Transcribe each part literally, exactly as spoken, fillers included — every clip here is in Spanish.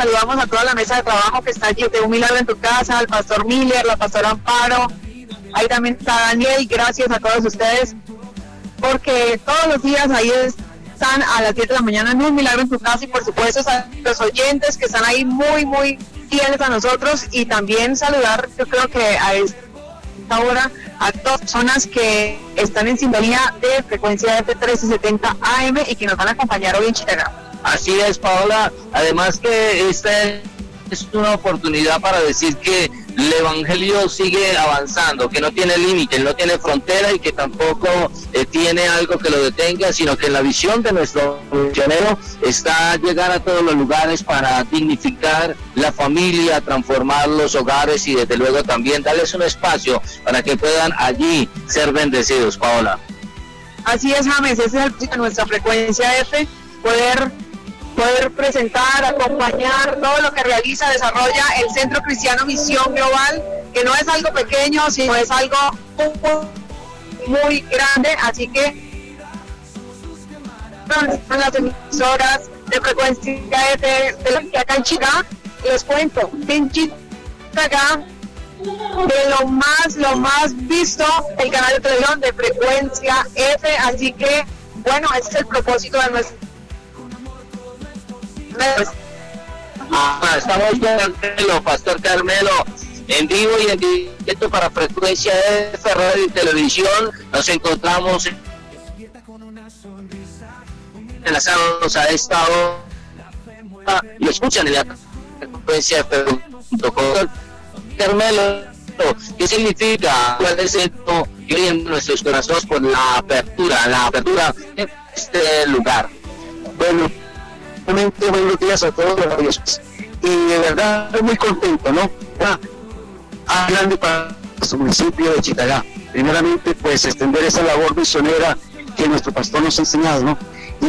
saludamos a toda la mesa de trabajo que está allí, de Un Milagro en tu Casa, al pastor Miller, la pastora Amparo, ahí también está Daniel, gracias a todos ustedes, porque todos los días ahí están a las diez de la mañana en Un Milagro en tu Casa, y por supuesto a los oyentes que están ahí muy, muy fieles a nosotros, y también saludar, yo creo que a esta hora, a todas las personas que están en sintonía de frecuencia F trece setenta A M y que nos van a acompañar hoy en Chitagá. Así es, Paola, además que esta es una oportunidad para decir que el evangelio sigue avanzando, que no tiene límites, no tiene frontera, y que tampoco eh, tiene algo que lo detenga, sino que la visión de nuestro misionero está llegar a todos los lugares para dignificar la familia, transformar los hogares y desde luego también darles un espacio para que puedan allí ser bendecidos, Paola. Así es, James, ese es el de nuestra frecuencia F, poder poder presentar, acompañar todo lo que realiza, desarrolla el Centro Cristiano Misión Global, que no es algo pequeño, sino es algo muy grande, así que son las emisoras de frecuencia F de acá en Chitagá. Les cuento, en Chitagá, de lo más, lo más visto, el canal de televisión de frecuencia F, así que, bueno, ese es el propósito de nuestro. Ah, estamos con Carmelo, Pastor Carmelo, en vivo y en directo para frecuencia F, radio y televisión. Nos encontramos enlazados a esta hora y escuchan en la frecuencia F punto com. Carmelo, ¿qué significa? ¿Cuál es esto que hoy en nuestros corazones por la apertura, la apertura de este lugar? Bueno, realmente buenos días a todos los radiosos, y de verdad estoy muy contento, ¿no? Ah, grande para nuestro municipio de Chitagá. Primeramente, pues extender esa labor misionera que nuestro pastor nos ha enseñado, ¿no?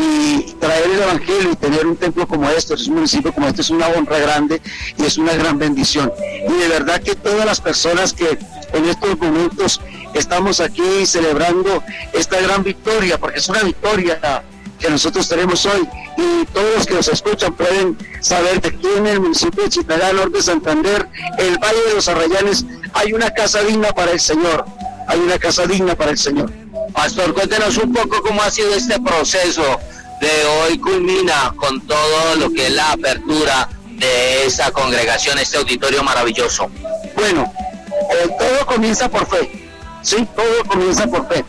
Y traer el evangelio y tener un templo como este, un municipio como este, es una honra grande y es una gran bendición. Y de verdad que todas las personas que en estos momentos estamos aquí celebrando esta gran victoria, porque es una victoria que nosotros tenemos hoy, y todos los que nos escuchan pueden saber de aquí en el municipio de Chitagá, norte de Santander, el Valle de los Arrayanes, hay una casa digna para el Señor, hay una casa digna para el Señor. Pastor, cuéntenos un poco cómo ha sido este proceso de hoy, culmina con todo lo que es la apertura de esta congregación, este auditorio maravilloso. Bueno, eh, todo comienza por fe, sí, todo comienza por fe.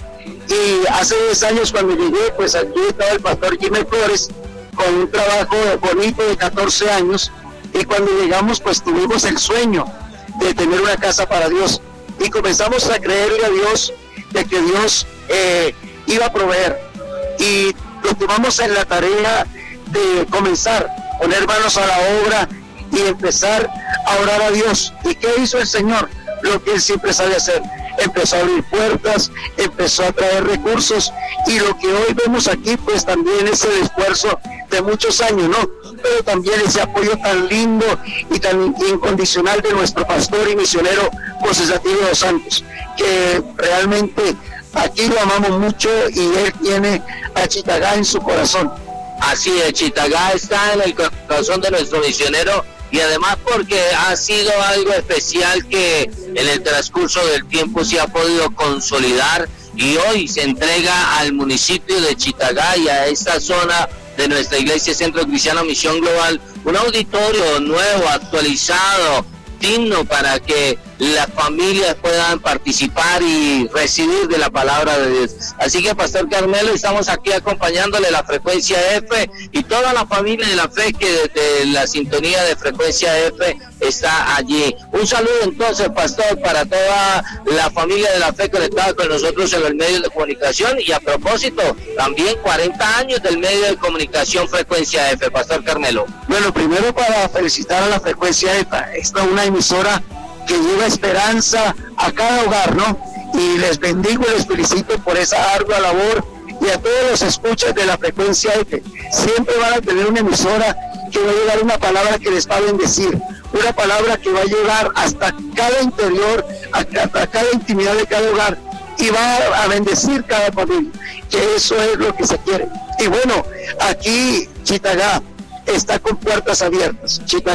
Y hace diez años cuando llegué, pues aquí estaba el pastor Jimmy Flores con un trabajo bonito de catorce años, y cuando llegamos pues tuvimos el sueño de tener una casa para Dios, y comenzamos a creerle a Dios de que Dios eh, iba a proveer, y lo tomamos en la tarea de comenzar, poner manos a la obra y empezar a orar a Dios. ¿Y qué hizo el Señor? Lo que Él siempre sabe hacer. Empezó a abrir puertas, empezó a traer recursos, y lo que hoy vemos aquí pues también es el esfuerzo de muchos años, ¿no? Pero también ese apoyo tan lindo y tan incondicional de nuestro pastor y misionero José Sativo dos Santos, que realmente aquí lo amamos mucho y él tiene a Chitagá en su corazón. Así es, Chitagá está en el corazón de nuestro misionero, y además porque ha sido algo especial que en el transcurso del tiempo se ha podido consolidar, y hoy se entrega al municipio de Chitagá y a esta zona de nuestra iglesia Centro Cristiano Misión Global un auditorio nuevo, actualizado, digno, para que las familias puedan participar y recibir de la palabra de Dios. Así que, Pastor Carmelo, estamos aquí acompañándole la frecuencia F y toda la familia de la fe que desde la sintonía de frecuencia F está allí. Un saludo entonces, Pastor, para toda la familia de la fe conectada con nosotros en el medio de comunicación, y a propósito, también cuarenta años del medio de comunicación frecuencia F, Pastor Carmelo. Bueno, primero para felicitar a la frecuencia F, esta es una emisora que lleva esperanza a cada hogar, ¿no? Y les bendigo y les felicito por esa ardua labor, y a todos los escuchas de la frecuencia F. Siempre van a tener una emisora que va a llegar una palabra que les va a bendecir, una palabra que va a llegar hasta cada interior, hasta cada intimidad de cada hogar, y va a bendecir cada familia, que eso es lo que se quiere. Y bueno, aquí Chitagá está con puertas abiertas. Chitagá